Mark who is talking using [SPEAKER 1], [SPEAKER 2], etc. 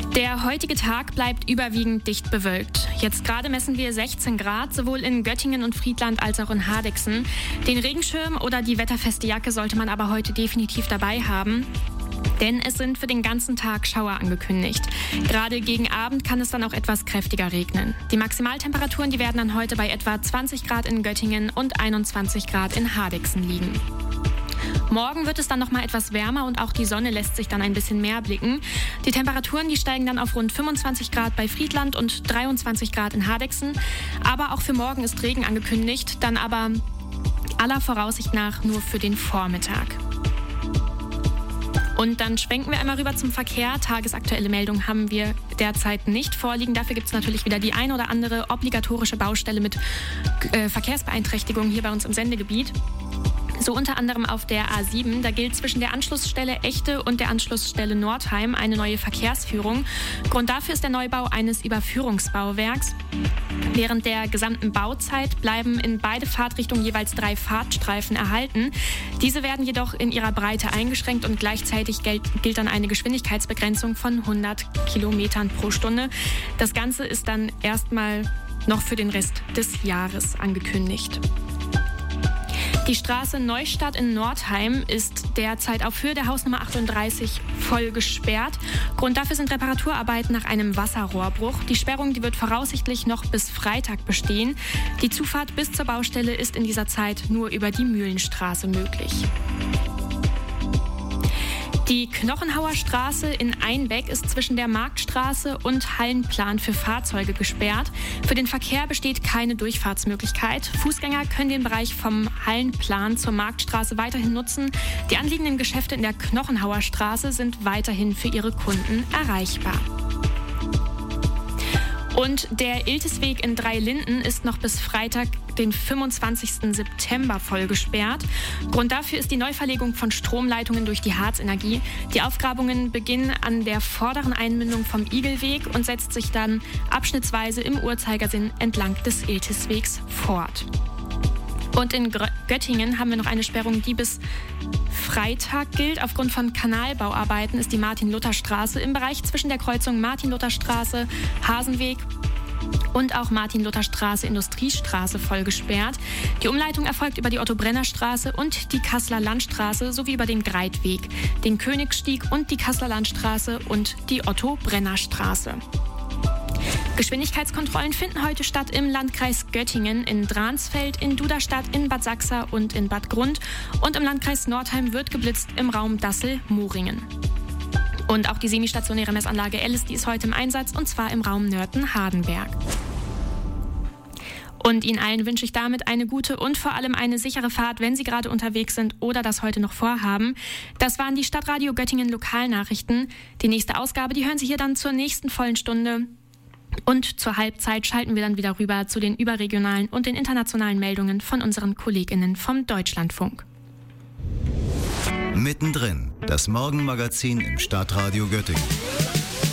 [SPEAKER 1] Der heutige Tag bleibt überwiegend dicht bewölkt. Jetzt gerade messen wir 16 Grad, sowohl in Göttingen und Friedland als auch in Hardegsen. Den Regenschirm oder die wetterfeste Jacke sollte man aber heute definitiv dabei haben. Denn es sind für den ganzen Tag Schauer angekündigt. Gerade gegen Abend kann es dann auch etwas kräftiger regnen. Die Maximaltemperaturen, die werden dann heute bei etwa 20 Grad in Göttingen und 21 Grad in Hardegsen liegen. Morgen wird es dann noch mal etwas wärmer und auch die Sonne lässt sich dann ein bisschen mehr blicken. Die Temperaturen, die steigen dann auf rund 25 Grad bei Friedland und 23 Grad in Hardegsen. Aber auch für morgen ist Regen angekündigt, dann aber aller Voraussicht nach nur für den Vormittag. Und dann schwenken wir einmal rüber zum Verkehr. Tagesaktuelle Meldungen haben wir derzeit nicht vorliegen. Dafür gibt es natürlich wieder die ein oder andere obligatorische Baustelle mit Verkehrsbeeinträchtigung hier bei uns im Sendegebiet. So unter anderem auf der A7. Da gilt zwischen der Anschlussstelle Echte und der Anschlussstelle Nordheim eine neue Verkehrsführung. Grund dafür ist der Neubau eines Überführungsbauwerks. Während der gesamten Bauzeit bleiben in beide Fahrtrichtungen jeweils 3 Fahrtstreifen erhalten. Diese werden jedoch in ihrer Breite eingeschränkt und gleichzeitig gilt dann eine Geschwindigkeitsbegrenzung von 100 Kilometern pro Stunde. Das Ganze ist dann erstmal noch für den Rest des Jahres angekündigt. Die Straße Neustadt in Nordheim ist derzeit auf Höhe der Hausnummer 38 voll gesperrt. Grund dafür sind Reparaturarbeiten nach einem Wasserrohrbruch. Die Sperrung, die wird voraussichtlich noch bis Freitag bestehen. Die Zufahrt bis zur Baustelle ist in dieser Zeit nur über die Mühlenstraße möglich. Die Knochenhauer Straße in Einbeck ist zwischen der Marktstraße und Hallenplan für Fahrzeuge gesperrt. Für den Verkehr besteht keine Durchfahrtsmöglichkeit. Fußgänger können den Bereich vom Hallenplan zur Marktstraße weiterhin nutzen. Die anliegenden Geschäfte in der Knochenhauer Straße sind weiterhin für ihre Kunden erreichbar. Und der Iltesweg in Dreilinden ist noch bis Freitag, den 25. September, voll gesperrt. Grund dafür ist die Neuverlegung von Stromleitungen durch die Harzenergie. Die Aufgrabungen beginnen an der vorderen Einmündung vom Igelweg und setzt sich dann abschnittsweise im Uhrzeigersinn entlang des Ilteswegs fort. Und in Göttingen haben wir noch eine Sperrung, die bis Freitag gilt. Aufgrund von Kanalbauarbeiten ist die Martin-Luther-Straße im Bereich zwischen der Kreuzung Martin-Luther-Straße, Hasenweg und auch Martin-Luther-Straße, Industriestraße voll gesperrt. Die Umleitung erfolgt über die Otto-Brenner-Straße und die Kasseler Landstraße sowie über den Greitweg, den Königstieg und die Kasseler Landstraße und die Otto-Brenner-Straße. Geschwindigkeitskontrollen finden heute statt im Landkreis Göttingen, in Dransfeld, in Duderstadt, in Bad Sachsa und in Bad Grund. Und im Landkreis Nordheim wird geblitzt im Raum Dassel-Moringen. Und auch die semistationäre Messanlage Ellis, die ist heute im Einsatz, und zwar im Raum Nörten-Hardenberg. Und Ihnen allen wünsche ich damit eine gute und vor allem eine sichere Fahrt, wenn Sie gerade unterwegs sind oder das heute noch vorhaben. Das waren die Stadtradio Göttingen Lokalnachrichten. Die nächste Ausgabe, die hören Sie hier dann zur nächsten vollen Stunde. Und zur Halbzeit schalten wir dann wieder rüber zu den überregionalen und den internationalen Meldungen von unseren KollegInnen vom Deutschlandfunk.
[SPEAKER 2] Mittendrin, das Morgenmagazin im Stadtradio Göttingen.